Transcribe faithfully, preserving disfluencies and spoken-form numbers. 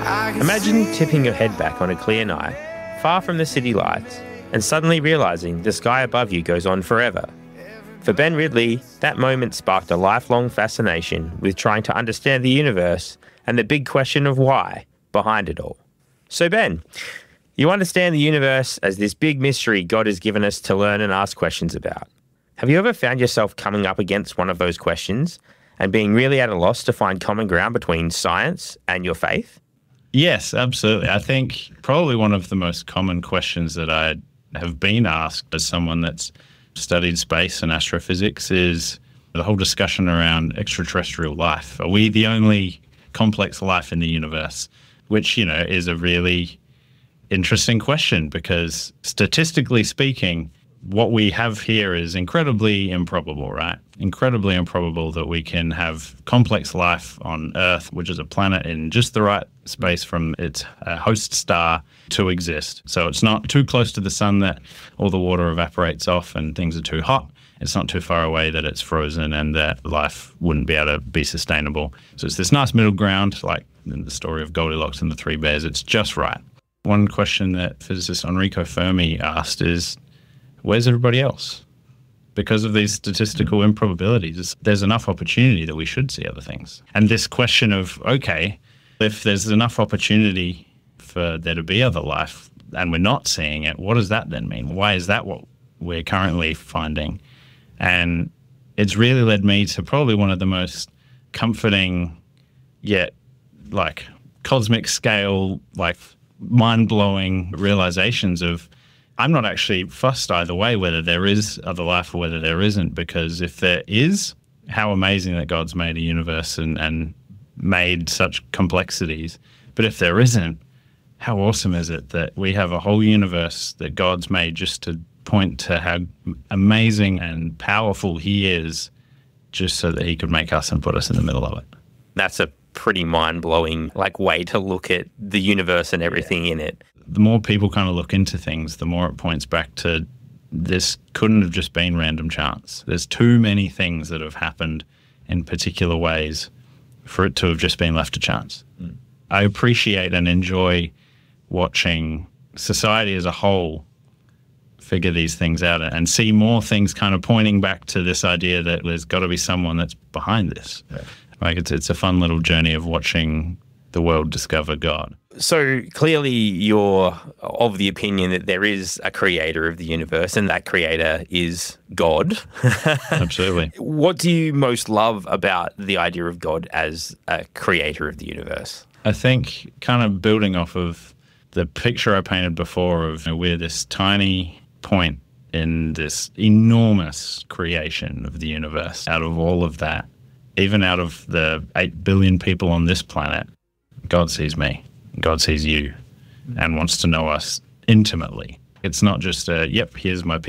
Imagine tipping your head back on a clear night, far from the city lights, and suddenly realising the sky above you goes on forever. For Ben Ridley, that moment sparked a lifelong fascination with trying to understand the universe and the big question of why behind it all. So Ben, you understand the universe as this big mystery God has given us to learn and ask questions about. Have you ever found yourself coming up against one of those questions and being really at a loss to find common ground between science and your faith? Yes, absolutely. I think probably one of the most common questions that I have been asked as someone that's studied space and astrophysics is the whole discussion around extraterrestrial life. Are we the only complex life in the universe? Which, you know, is a really interesting question because statistically speaking, what we have here is incredibly improbable, right? Incredibly improbable that we can have complex life on Earth, which is a planet in just the right space from its uh, host star to exist. So it's not too close to the sun that all the water evaporates off and things are too hot. It's not too far away that it's frozen and that life wouldn't be able to be sustainable. So it's this nice middle ground, like in the story of Goldilocks and the Three Bears. It's just right. One question that physicist Enrico Fermi asked is, where's everybody else? Because of these statistical improbabilities, there's enough opportunity that we should see other things. And this question of, okay, if there's enough opportunity for there to be other life and we're not seeing it, what does that then mean? Why is that what we're currently finding? And it's really led me to probably one of the most comforting yet like cosmic scale, like mind-blowing realizations of I'm not actually fussed either way whether there is other life or whether there isn't, because if there is, how amazing that God's made a universe and, and made such complexities. But if there isn't, how awesome is it that we have a whole universe that God's made just to point to how amazing and powerful he is, just so that he could make us and put us in the middle of it. That's a pretty mind-blowing like way to look at the universe and everything in it. The more people kind of look into things, the more it points back to this couldn't have just been random chance. There's too many things that have happened in particular ways for it to have just been left to chance. Mm. I appreciate and enjoy watching society as a whole figure these things out and see more things kind of pointing back to this idea that there's got to be someone that's behind this. Yeah. Like it's it's a fun little journey of watching the world discover God. So clearly you're of the opinion that there is a creator of the universe and that creator is God. Absolutely. What do you most love about the idea of God as a creator of the universe? I think kind of building off of the picture I painted before of, you know, we're this tiny point in this enormous creation of the universe. Out of all of that, even out of the eight billion people on this planet, God sees me, God sees you, and wants to know us intimately. It's not just a, yep, here's my